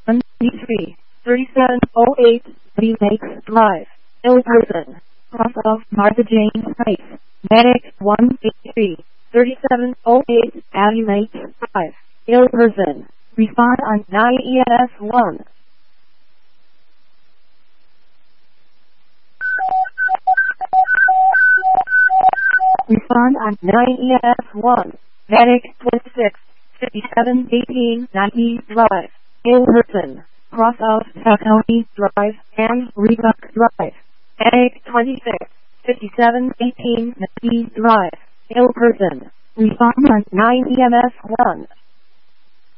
1D3, 3708, B Lakes Drive, ill person, cross of Martha Jane Place, medic 183, 3708, Abbey Lakes Drive, ill person, respond on 9EMS1. Respond on 9EMS1, medic 26, 5718, 90 Drive, ill person, cross of County Drive and Rebuck Drive, medic 26, 5718, 90 Drive, ill person, respond on 9EMS1.